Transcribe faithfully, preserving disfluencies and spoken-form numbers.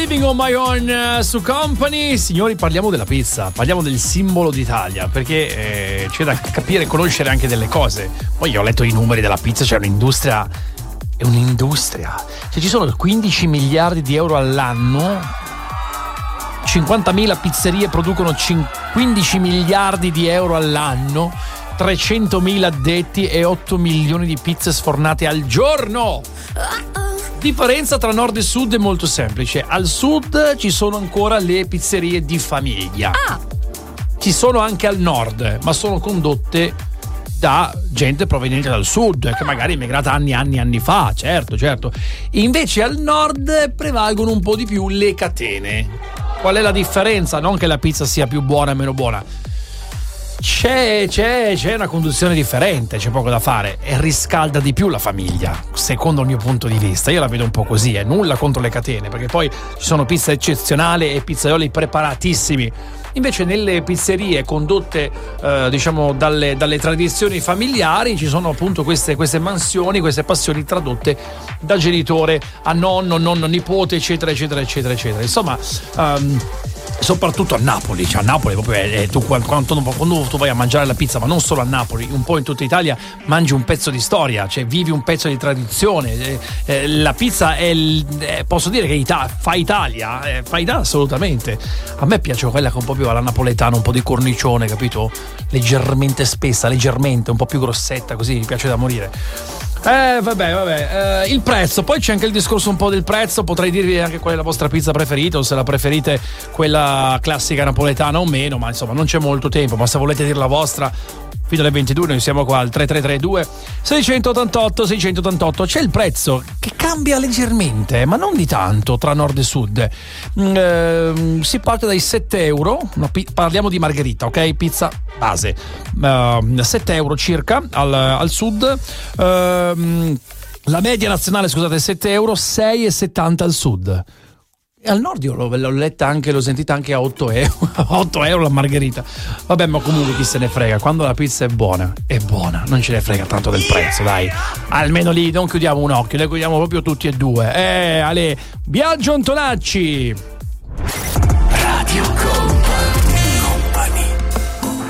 Living on My Own uh, su Company. Signori, parliamo della pizza, parliamo del simbolo d'Italia, perché eh, c'è da capire e conoscere anche delle cose. Poi io ho letto i numeri della pizza, c'è un'industria, è un'industria. Cioè ci sono quindici miliardi di euro all'anno, cinquantamila pizzerie producono quindici miliardi di euro all'anno, trecentomila addetti e otto milioni di pizze sfornate al giorno. Differenza tra nord e sud è molto semplice. Al sud ci sono ancora le pizzerie di famiglia. Ah. Ci sono anche al nord, ma sono condotte da gente proveniente dal sud, che magari è emigrata anni e anni e anni fa, certo, certo. Invece al nord prevalgono un po' di più le catene. Qual è la differenza? Non che la pizza sia più buona o meno buona. C'è, c'è, c'è una conduzione differente, c'è poco da fare, e riscalda di più la famiglia, secondo il mio punto di vista. Io la vedo un po' così, è nulla contro le catene, perché poi ci sono pizze eccezionali e pizzaioli preparatissimi. Invece nelle pizzerie condotte eh, diciamo dalle, dalle tradizioni familiari ci sono appunto queste, queste mansioni, queste passioni tradotte da genitore a nonno, nonno, nipote, eccetera, eccetera, eccetera, eccetera. Insomma, um, soprattutto a Napoli, cioè a Napoli proprio è, è, tu, quando, quando tu vai a mangiare la pizza, ma non solo a Napoli, un po' in tutta Italia, mangi un pezzo di storia, cioè vivi un pezzo di tradizione. Eh, eh, la pizza è, eh, posso dire che Ita- fa Italia, eh, fa Italia assolutamente. A me piace quella che un po' più alla napoletana, un po' di cornicione, capito? Leggermente spessa, leggermente, un po' più grossetta, così mi piace da morire. Eh vabbè vabbè eh, il prezzo, poi c'è anche il discorso un po' del prezzo. Potrei dirvi anche qual è la vostra pizza preferita, o se la preferite quella classica napoletana o meno, ma insomma non c'è molto tempo. Ma se volete dire la vostra, fino alle ventidue noi siamo qua al tre tre tre due sei otto otto sei otto otto. C'è il prezzo che cambia leggermente, ma non di tanto, tra nord e sud. mm, eh, Si parte dai sette euro, no, pi- parliamo di margherita, ok? Pizza base, uh, sette euro circa al, al sud. uh, La media nazionale, scusate, sette euro, sei e settanta al sud. E al nord io l'ho, l'ho letta anche, l'ho sentita anche a otto euro. otto euro la margherita. Vabbè, ma comunque chi se ne frega, quando la pizza è buona, è buona, non ce ne frega tanto del prezzo, dai. Almeno lì non chiudiamo un occhio, le chiudiamo proprio tutti e due. Eh, Ale, Biagio Antonacci. Radio Go.